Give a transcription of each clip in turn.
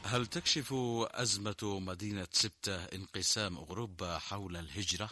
هل تكشف أزمة مدينة سبتة انقسام أوروبا حول الهجرة؟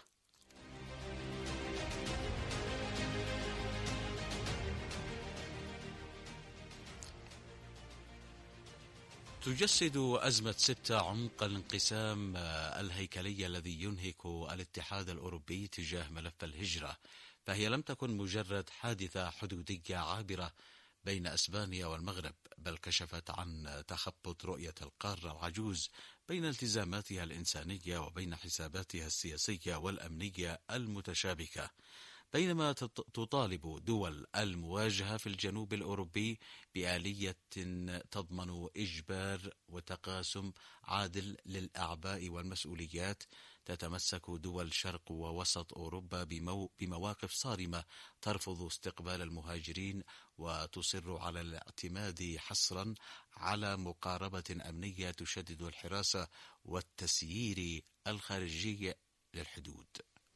تجسد أزمة سبتة عمق الانقسام الهيكلي الذي ينهك الاتحاد الأوروبي تجاه ملف الهجرة، فهي لم تكن مجرد حادثة حدودية عابرة بين أسبانيا والمغرب، بل كشفت عن تخبط رؤية القارة العجوز بين التزاماتها الإنسانية وبين حساباتها السياسية والأمنية المتشابكة. بينما تطالب دول المواجهة في الجنوب الأوروبي بآلية تضمن إجبار وتقاسم عادل للأعباء والمسؤوليات، تتمسك دول شرق ووسط أوروبا بمواقف صارمة ترفض استقبال المهاجرين وتصر على الاعتماد حصرا على مقاربة أمنية تشدد الحراسة والتسيير الخارجي للحدود.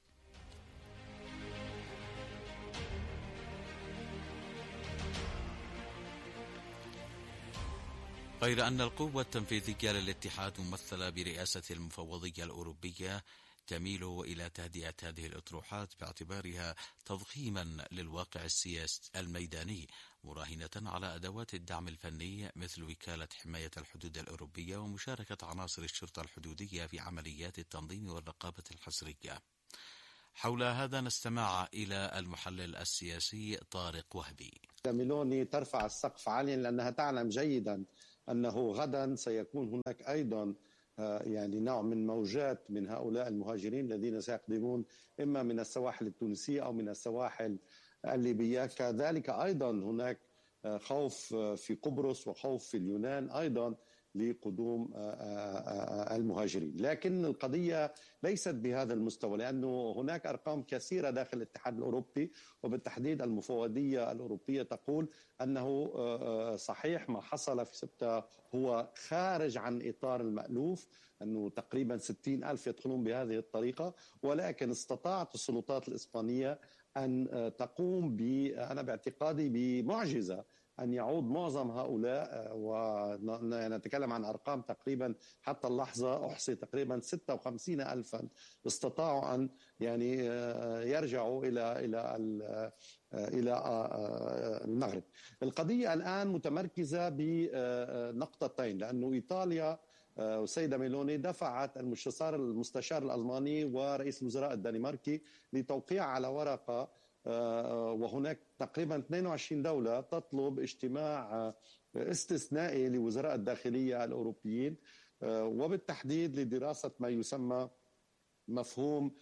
غير أن القوة التنفيذية للاتحاد ممثلة برئاسة المفوضية الأوروبية تميل إلى تهدئة هذه الأطروحات باعتبارها تضخيما للواقع السياسي الميداني، مراهنة على أدوات الدعم الفني مثل وكالة حماية الحدود الأوروبية ومشاركة عناصر الشرطة الحدودية في عمليات التنظيم والرقابة الحصرية. حول هذا نستمع إلى المحلل السياسي طارق وهبي. ميلوني ترفع السقف عاليا لأنها تعلم جيدا أنه غدا سيكون هناك أيضا يعني نوع من موجات من هؤلاء المهاجرين الذين سيقدمون إما من السواحل التونسية أو من السواحل الليبية. كذلك أيضا هناك خوف في قبرص وخوف في اليونان أيضا لقدوم المهاجرين، لكن القضية ليست بهذا المستوى، لأنه هناك أرقام كثيرة داخل الاتحاد الأوروبي وبالتحديد المفوضية الأوروبية تقول أنه صحيح ما حصل في سبتة هو خارج عن إطار المألوف، أنه تقريبا 60,000 يدخلون بهذه الطريقة، ولكن استطاعت السلطات الإسبانية أن تقوم أنا باعتقادي بمعجزة أن يعود معظم هؤلاء، ونتكلم عن أرقام تقريبا حتى اللحظة أحصي تقريبا 56,000 استطاعوا أن يعني يرجعوا إلى المغرب. القضية الآن متمركزة بنقطتين، لأنه إيطاليا والسيدة ميلوني دفعت المستشار الألماني ورئيس الوزراء الدنماركي لتوقيع على ورقة، وهناك تقريبا 22 دولة تطلب اجتماع استثنائي لوزراء الداخلية الأوروبيين، وبالتحديد لدراسة ما يسمى مفهوم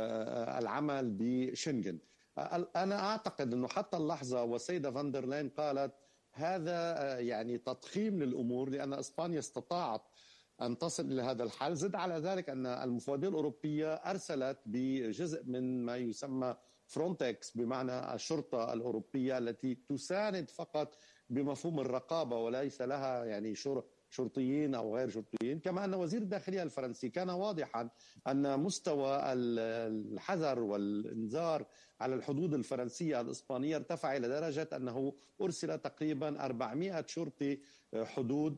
العمل بشنغن. أنا أعتقد أنه حتى اللحظة والسيدة فاندرلاين قالت هذا يعني تضخيم للأمور، لأن إسبانيا استطاعت أن تصل إلى هذا الحال. زد على ذلك أن المفوضية الأوروبية أرسلت بجزء من ما يسمى فرونتكس، بمعنى الشرطة الأوروبية التي تساند فقط بمفهوم الرقابة وليس لها يعني شرطيين أو غير شرطيين. كما أن وزير الداخلية الفرنسي كان واضحا أن مستوى الحذر والإنذار على الحدود الفرنسية الإسبانية ارتفع إلى درجة أنه أرسل تقريبا 400 شرطي حدود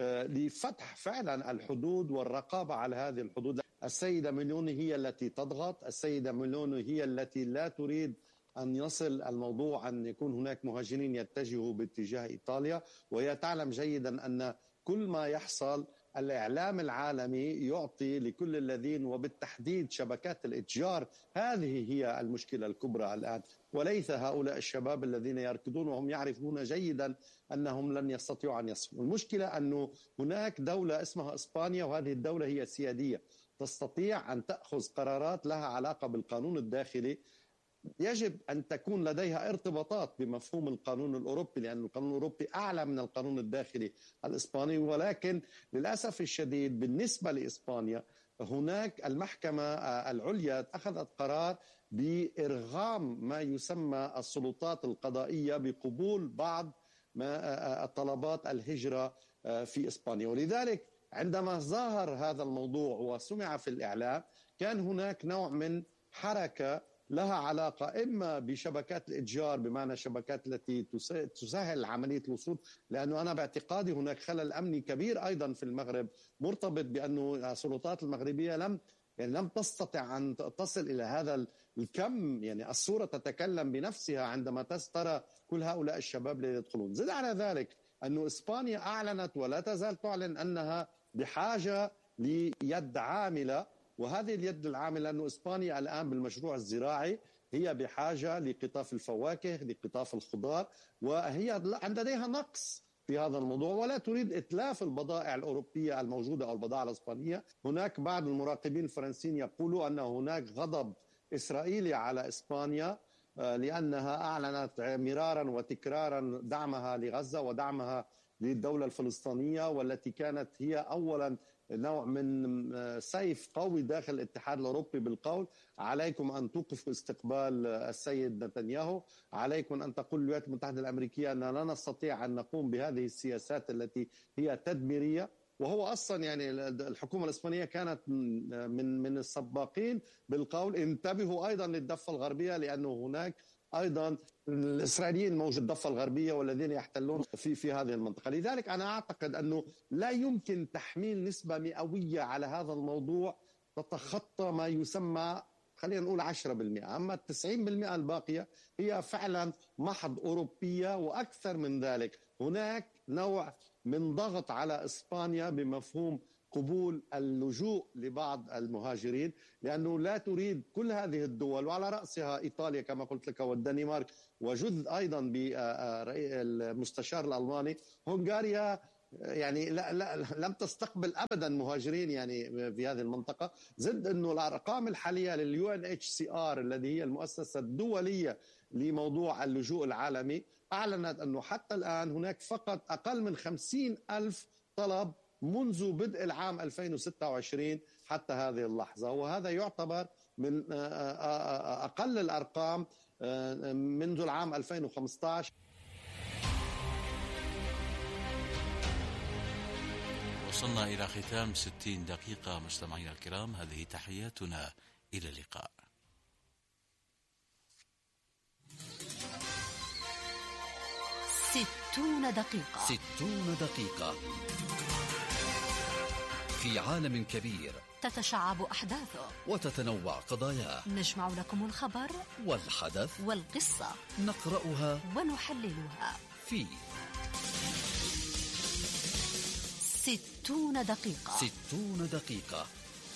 لفتح فعلا الحدود والرقابة على هذه الحدود. السيدة ميلوني هي التي تضغط، السيدة ميلوني هي التي لا تريد أن يصل الموضوع أن يكون هناك مهاجرين يتجهوا باتجاه إيطاليا، وهي تعلم جيدا أن كل ما يحصل الإعلام العالمي يعطي لكل الذين، وبالتحديد شبكات الإتجار، هذه هي المشكلة الكبرى الآن، وليس هؤلاء الشباب الذين يركضون وهم يعرفون جيدا أنهم لن يستطيعوا أن يصلوا. المشكلة أنه هناك دولة اسمها إسبانيا، وهذه الدولة هي سيادية تستطيع أن تأخذ قرارات لها علاقة بالقانون الداخلي. يجب أن تكون لديها ارتباطات بمفهوم القانون الأوروبي، لأن القانون الأوروبي أعلى من القانون الداخلي الإسباني، ولكن للأسف الشديد بالنسبة لإسبانيا هناك المحكمة العليا أخذت قرار بإرغام ما يسمى السلطات القضائية بقبول بعض طلبات الهجرة في إسبانيا. ولذلك عندما ظهر هذا الموضوع وسمع في الإعلام كان هناك نوع من حركة لها علاقة إما بشبكات الإتجار، بمعنى شبكات التي تسهل عملية الوصول، لأنه أنا باعتقادي هناك خلل أمني كبير أيضا في المغرب مرتبط بأنه السلطات المغربية لم تستطع أن تصل إلى هذا الكم. يعني الصورة تتكلم بنفسها عندما ترى كل هؤلاء الشباب الذين يدخلون. زد على ذلك أن إسبانيا أعلنت ولا تزال تعلن أنها بحاجة ليد عاملة، وهذه اليد العاملة أن إسبانيا الآن بالمشروع الزراعي هي بحاجة لقطاف الفواكه، لقطاف الخضار، وهي لديها نقص في هذا الموضوع ولا تريد إتلاف البضائع الأوروبية الموجودة أو البضائع الإسبانية. هناك بعض المراقبين الفرنسيين يقولوا أن هناك غضب إسرائيلي على إسبانيا لأنها أعلنت مرارا وتكرارا دعمها لغزة ودعمها للدولة الفلسطينية، والتي كانت هي أولا نوع من سيف قوي داخل الاتحاد الأوروبي بالقول عليكم أن توقفوا استقبال السيد نتنياهو، عليكم أن تقول الولايات المتحدة الأمريكية أننا لا نستطيع أن نقوم بهذه السياسات التي هي تدميرية. وهو أصلا يعني الحكومة الإسبانية كانت من السباقين بالقول انتبهوا أيضا للضفة الغربية، لأنه هناك أيضا الإسرائيليين موجود الضفة الغربية والذين يحتلون في هذه المنطقة. لذلك أنا أعتقد أنه لا يمكن تحميل نسبة مئوية على هذا الموضوع تتخطى ما يسمى خلينا نقول 10%، أما 90% الباقية هي فعلا محض أوروبية. وأكثر من ذلك هناك نوع من ضغط على إسبانيا بمفهوم قبول اللجوء لبعض المهاجرين، لأنه لا تريد كل هذه الدول وعلى رأسها إيطاليا كما قلت لك والدنمارك، وجد أيضا بالمستشار الألماني هنغاريا يعني لم تستقبل أبدا مهاجرين يعني في هذه المنطقة. زد أنه الأرقام الحالية للUNHCR الذي هي المؤسسة الدولية لموضوع اللجوء العالمي أعلنت أنه حتى الآن هناك فقط أقل من 50,000 طلب منذ بدء العام 2026 حتى هذه اللحظة، وهذا يعتبر من أقل الأرقام منذ العام 2015. وصلنا إلى ختام 60 دقيقة مستمعينا الكرام، هذه تحياتنا، إلى اللقاء. 60 دقيقة. 60 دقيقة في عالم كبير تتشعب أحداثه وتتنوع قضاياه، نجمع لكم الخبر والحدث والقصة، نقرأها ونحللها في 60 دقيقة. 60 دقيقة.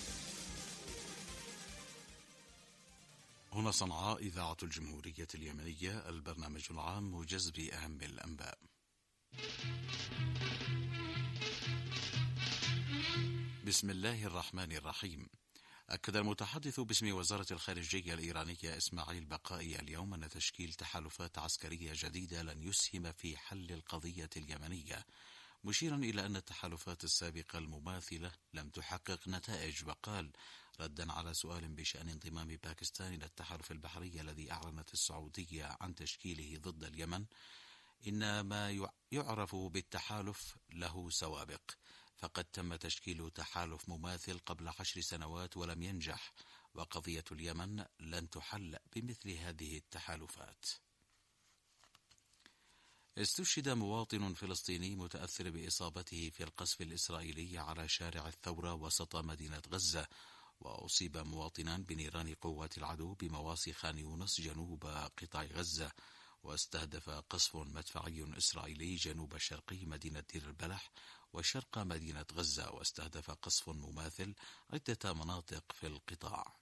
هنا صنعاء، إذاعة الجمهورية اليمنية، البرنامج العام موجز بأهم الأنباء. بسم الله الرحمن الرحيم. أكد المتحدث باسم وزارة الخارجية الإيرانية إسماعيل بقائي اليوم أن تشكيل تحالفات عسكرية جديدة لن يسهم في حل القضية اليمنية، مشيرا إلى أن التحالفات السابقة المماثلة لم تحقق نتائج. وقال ردا على سؤال بشأن انضمام باكستان إلى التحالف البحري الذي أعلنت السعودية عن تشكيله ضد اليمن، إن ما يعرف بالتحالف له سوابق، فقد تم تشكيل تحالف مماثل قبل 10 سنوات ولم ينجح، وقضية اليمن لن تحل بمثل هذه التحالفات. استشهد مواطن فلسطيني متأثر بإصابته في القصف الإسرائيلي على شارع الثورة وسط مدينة غزة، وأصيب مواطنان بنيران قوات العدو بمواصي خان يونس جنوب قطاع غزة، واستهدف قصف مدفعي إسرائيلي جنوب شرقي مدينة دير البلح وشرق مدينة غزة، واستهدف قصف مماثل عدة مناطق في القطاع.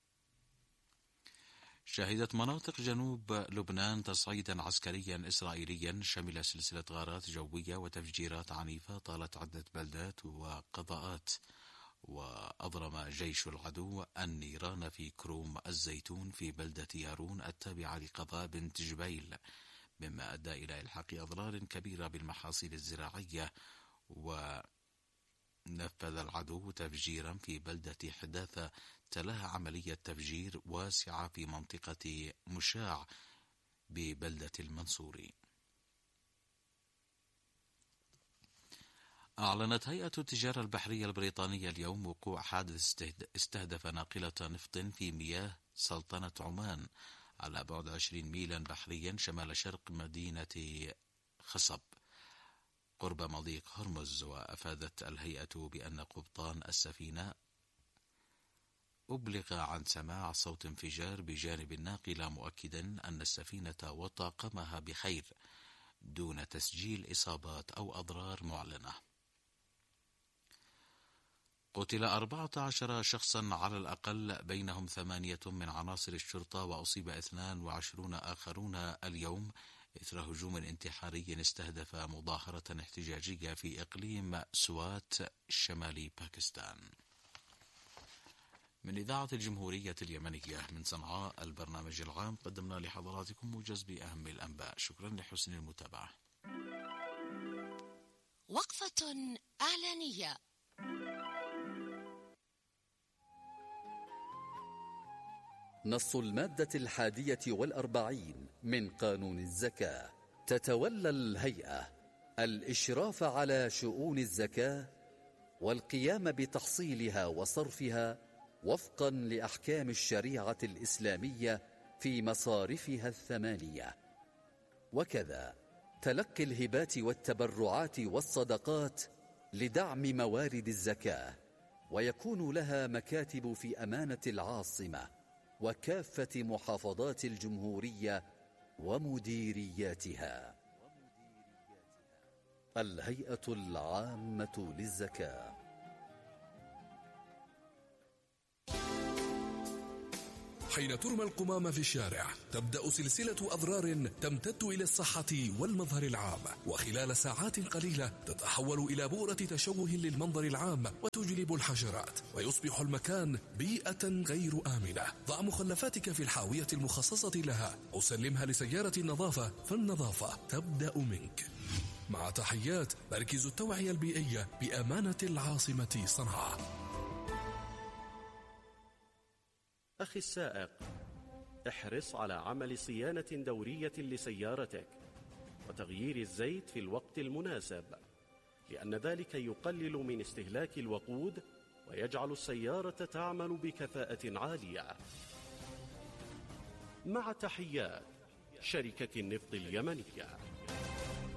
شهدت مناطق جنوب لبنان تصعيدا عسكريا إسرائيليا شمل سلسلة غارات جوية وتفجيرات عنيفة طالت عدة بلدات وقضاءات، وأضرم جيش العدو النيران في كروم الزيتون في بلدة يارون التابعة لقضاء بنت جبيل، مما أدى إلى إلحاق أضرار كبيرة بالمحاصيل الزراعية. ونفذ العدو تفجيرا في بلدة حداثة تلاها عملية تفجير واسعة في منطقة مشاع ببلدة المنصوري. أعلنت هيئة التجارة البحرية البريطانية اليوم وقوع حادث استهدف ناقلة نفط في مياه سلطنة عمان على بعد 20 ميلا بحريا شمال شرق مدينة خصب قرب مضيق هرمز. وأفادت الهيئة بأن قبطان السفينة أبلغ عن سماع صوت انفجار بجانب الناقلة، مؤكدا أن السفينة وطاقمها بخير دون تسجيل إصابات أو أضرار معلنة. قتل 14 شخصا على الأقل، بينهم 8 من عناصر الشرطة، وأصيب 22 آخرون اليوم إثر هجوم انتحاري استهدف مظاهرة احتجاجية في إقليم سوات شمال باكستان. من إذاعة الجمهورية اليمنية من صنعاء البرنامج العام، قدمنا لحضراتكم موجز بأهم الأنباء. شكرا لحسن المتابعة. وقفة إعلانية. نص المادة 41 من قانون الزكاة: تتولى الهيئة الإشراف على شؤون الزكاة والقيام بتحصيلها وصرفها وفقا لأحكام الشريعة الإسلامية في مصارفها 8، وكذا تلقي الهبات والتبرعات والصدقات لدعم موارد الزكاة، ويكون لها مكاتب في أمانة العاصمة وكافة محافظات الجمهورية ومديرياتها. الهيئة العامة للزكاة. حين ترمى القمامة في الشارع تبدأ سلسلة أضرار تمتد إلى الصحة والمظهر العام، وخلال ساعات قليلة تتحول إلى بؤرة تشوه للمنظر العام وتجلب الحشرات، ويصبح المكان بيئة غير آمنة. ضع مخلفاتك في الحاوية المخصصة لها أو سلمها لسيارة النظافة، فالنظافة تبدأ منك. مع تحيات مركز التوعية البيئية بأمانة العاصمة صنعاء. أخي السائق، احرص على عمل صيانة دورية لسيارتك وتغيير الزيت في الوقت المناسب، لأن ذلك يقلل من استهلاك الوقود ويجعل السيارة تعمل بكفاءة عالية. مع تحيات شركة النفط اليمنية.